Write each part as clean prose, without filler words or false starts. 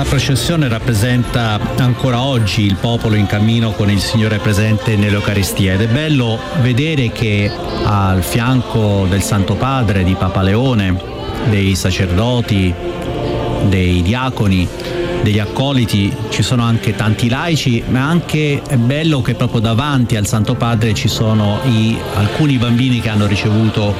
processione rappresenta ancora oggi il popolo in cammino con il Signore presente nell'Eucaristia, ed è bello vedere che al fianco del Santo Padre, di Papa Leone, dei sacerdoti, dei diaconi, degli accoliti, ci sono anche tanti laici, ma anche è bello che proprio davanti al Santo Padre ci sono alcuni bambini che hanno ricevuto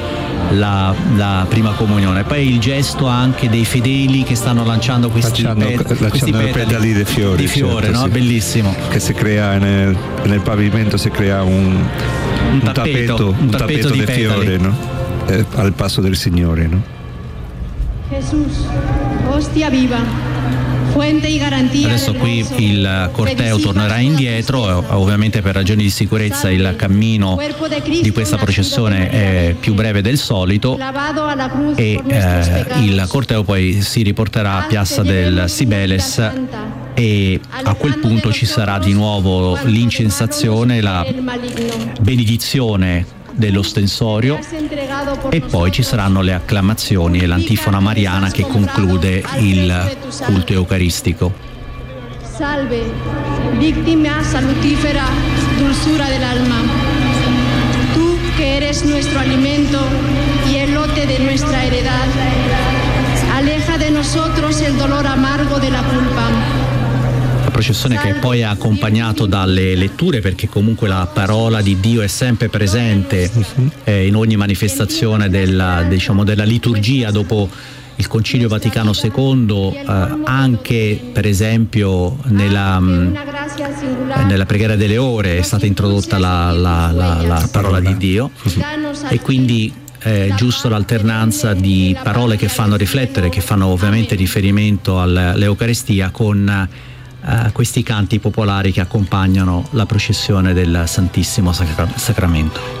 la prima comunione. Poi il gesto anche dei fedeli che stanno lanciando questi petali di fiore, certo, no? Sì. Bellissimo. Che si crea nel pavimento, si crea un tappeto di fiore, no? Al passo del Signore, no? Jesús, hostia viva. Adesso qui il corteo tornerà indietro, ovviamente per ragioni di sicurezza il cammino di questa processione è più breve del solito e il corteo poi si riporterà a Piazza del Cibeles e a quel punto ci sarà di nuovo l'incensazione, la benedizione dell'ostensorio e poi ci saranno le acclamazioni e l'antifona mariana che conclude il culto eucaristico. Salve, víctima salutífera, dulzura del alma. Tú que eres nuestro alimento y el lote de nuestra heredad, aleja de nosotros el dolor amargo de la culpa. Processione che poi è accompagnato dalle letture, perché comunque la parola di Dio è sempre presente in ogni manifestazione della liturgia dopo il Concilio Vaticano II, anche per esempio nella preghiera delle ore è stata introdotta la parola di Dio e quindi è giusto l'alternanza di parole che fanno riflettere, che fanno ovviamente riferimento all'Eucaristia con questi canti popolari che accompagnano la processione del Santissimo Sacramento.